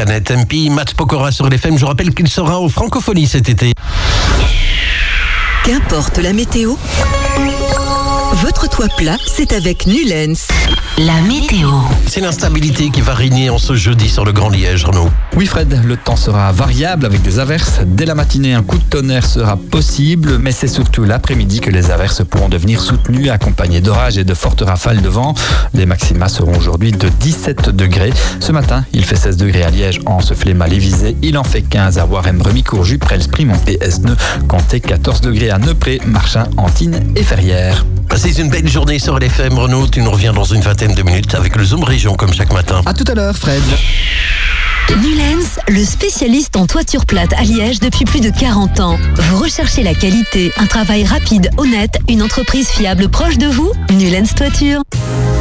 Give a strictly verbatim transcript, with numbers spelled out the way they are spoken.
Freinet M P, Matt Pokora sur les F M. Je rappelle qu'il sera au Francophonie cet été. Qu'importe la météo, votre toit plat, c'est avec Nulens. La météo. C'est l'instabilité qui va régner en ce jeudi sur le Grand Liège, Renaud. Oui Fred, le temps sera variable avec des averses. Dès la matinée, un coup de tonnerre sera possible, mais c'est surtout l'après-midi que les averses pourront devenir soutenues, accompagnées d'orages et de fortes rafales de vent. Les maxima seront aujourd'hui de dix-sept degrés. Ce matin, il fait seize degrés à Liège, Anse, Flémal et Visé. Il en fait quinze à Warem, Remy-Courju, Presles, Primont et Esneux. Comptez quatorze degrés à Neupré, Marchin, Antines et Ferrières. Passez une belle journée sur les F M, Renaud. Tu nous reviens dans une vingtaine de minutes avec le Zoom Région comme chaque matin. À tout à l'heure Fred. Nulens, le spécialiste en toiture plate à Liège depuis plus de quarante ans. Vous recherchez la qualité, un travail rapide, honnête, une entreprise fiable proche de vous? Nulens Toiture.